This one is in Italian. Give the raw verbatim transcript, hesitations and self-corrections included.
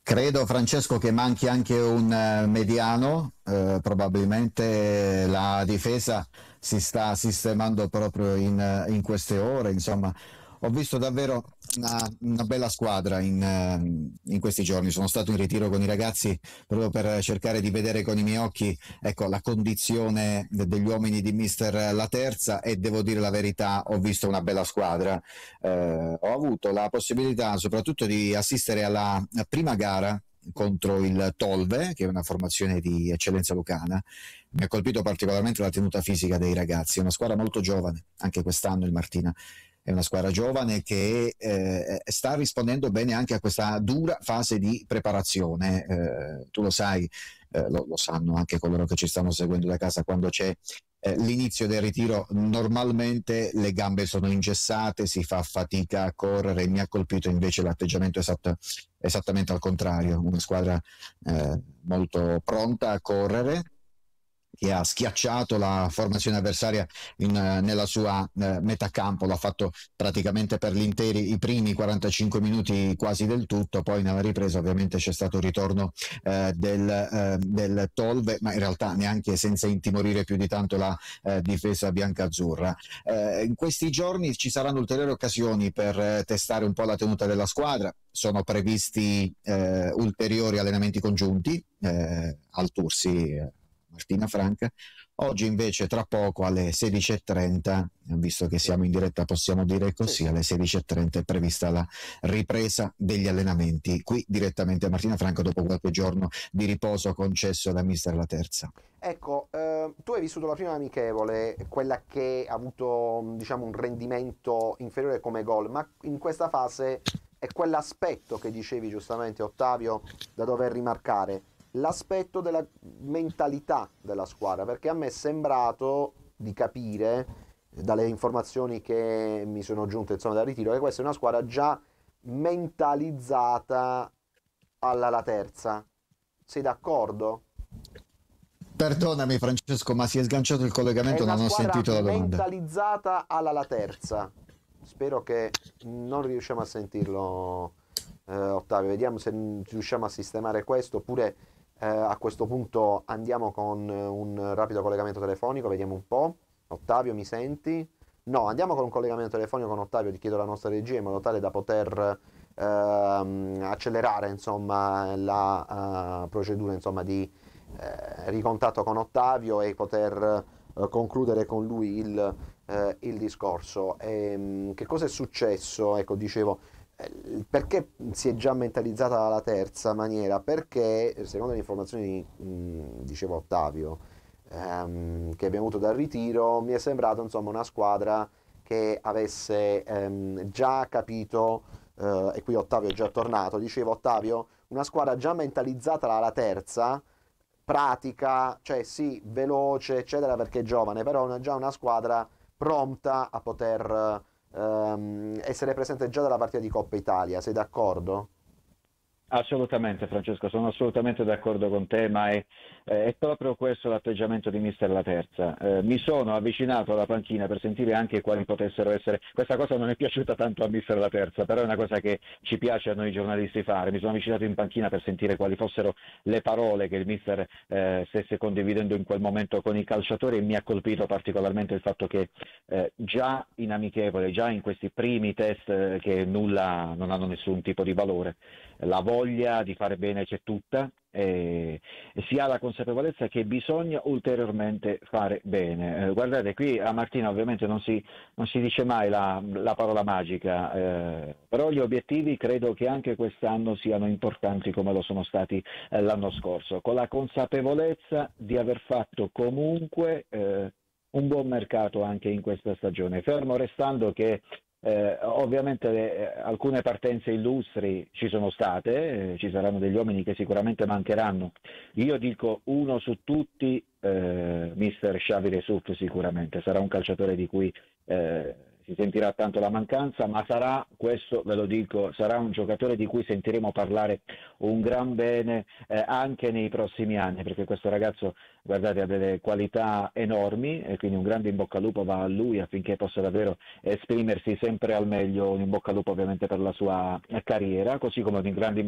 Credo, Francesco, che manchi anche un eh, mediano, eh, probabilmente la difesa si sta sistemando proprio in, eh, in queste ore, insomma, ho visto davvero una, una bella squadra in, eh, in questi giorni, sono stato in ritiro con i ragazzi proprio per cercare di vedere con i miei occhi, ecco, la condizione de- degli uomini di Mister La Terza e devo dire la verità, ho visto una bella squadra. Eh, ho avuto la possibilità soprattutto di assistere alla prima gara contro il Tolve, che è una formazione di eccellenza lucana. Mi ha colpito particolarmente la tenuta fisica dei ragazzi, è una squadra molto giovane, anche quest'anno il Martina è una squadra giovane che eh, sta rispondendo bene anche a questa dura fase di preparazione. Eh, tu lo sai, eh, lo, lo sanno anche coloro che ci stanno seguendo da casa, quando c'è eh, l'inizio del ritiro normalmente le gambe sono ingessate, si fa fatica a correre. Mi ha colpito invece l'atteggiamento esatto, esattamente al contrario, una squadra eh, molto pronta a correre, che ha schiacciato la formazione avversaria in, eh, nella sua eh, metà campo, l'ha fatto praticamente per l'interi i primi quarantacinque minuti quasi del tutto, poi nella ripresa ovviamente c'è stato il ritorno eh, del, eh, del Tolve, ma in realtà neanche senza intimorire più di tanto la eh, difesa biancazzurra. Eh, in questi giorni ci saranno ulteriori occasioni per eh, testare un po' la tenuta della squadra, sono previsti eh, ulteriori allenamenti congiunti eh, al Tursi, eh, Martina Franca. Oggi invece tra poco alle sedici e trenta, visto che Sì, siamo in diretta possiamo dire sì, così, sì. alle sedici e trenta è prevista la ripresa degli allenamenti qui direttamente a Martina Franca dopo qualche giorno di riposo concesso da mister La Terza. Ecco, eh, tu hai vissuto la prima amichevole, quella che ha avuto, diciamo, un rendimento inferiore come gol, ma in questa fase è quell'aspetto che dicevi giustamente, Ottavio, da dover rimarcare, l'aspetto della mentalità della squadra, perché a me è sembrato di capire, dalle informazioni che mi sono giunte, insomma, dal ritiro, che questa è una squadra già mentalizzata alla La Terza. Sei d'accordo? Perdonami Francesco, ma si è sganciato il È collegamento, una non ho squadra sentito la domanda. mentalizzata alla La Terza. Spero che non riusciamo a sentirlo, eh, Ottavio. Vediamo se riusciamo a sistemare questo, oppure eh, a questo punto andiamo con un rapido collegamento telefonico, vediamo un po'. Ottavio, mi senti? No, andiamo con un collegamento telefonico con Ottavio, ti chiedo la nostra regia in modo tale da poter ehm, accelerare, insomma, la eh, procedura, insomma, di eh, ricontatto con Ottavio e poter eh, concludere con lui il, eh, il discorso. E, che cosa è successo? Ecco, dicevo, eh, perché si è già mentalizzata la terza maniera? Perché, secondo le informazioni, mh, diceva Ottavio, ehm, che abbiamo avuto dal ritiro, mi è sembrato insomma una squadra che avesse ehm, già capito, eh, e qui Ottavio è già tornato, dicevo Ottavio, una squadra già mentalizzata alla terza, pratica, cioè sì, veloce, eccetera, perché è giovane, però è una- già una squadra pronta a poter ehm, essere presente già dalla partita di Coppa Italia. Sei d'accordo? Assolutamente Francesco, sono assolutamente d'accordo con te, ma è, eh, è proprio questo l'atteggiamento di mister La Terza. Eh, mi sono avvicinato alla panchina per sentire anche quali potessero essere, questa cosa non è piaciuta tanto a mister La Terza, però è una cosa che ci piace a noi giornalisti fare. Mi sono avvicinato in panchina per sentire quali fossero le parole che il mister eh, stesse condividendo in quel momento con i calciatori, e mi ha colpito particolarmente il fatto che eh, già in amichevole, già in questi primi test eh, che nulla, non hanno nessun tipo di valore, la voglia di fare bene c'è tutta, e, e si ha la consapevolezza che bisogna ulteriormente fare bene. Eh, guardate, qui a Martina ovviamente non si, non si dice mai la, la parola magica, eh, però gli obiettivi credo che anche quest'anno siano importanti come lo sono stati eh, l'anno scorso, con la consapevolezza di aver fatto comunque eh, un buon mercato anche in questa stagione, fermo restando che eh, ovviamente eh, alcune partenze illustri ci sono state, eh, ci saranno degli uomini che sicuramente mancheranno. Io dico uno su tutti, eh, mister Xavi Resuf sicuramente, sarà un calciatore di cui eh, si sentirà tanto la mancanza, ma sarà, questo ve lo dico, sarà un giocatore di cui sentiremo parlare un gran bene eh, anche nei prossimi anni, perché questo ragazzo, guardate, ha delle qualità enormi, e quindi un grande in bocca al lupo va a lui affinché possa davvero esprimersi sempre al meglio. Un in bocca al lupo ovviamente per la sua carriera, così come un grande